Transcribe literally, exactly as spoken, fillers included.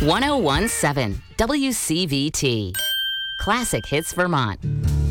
one oh one point seven W C V T. Classic Hits Vermont.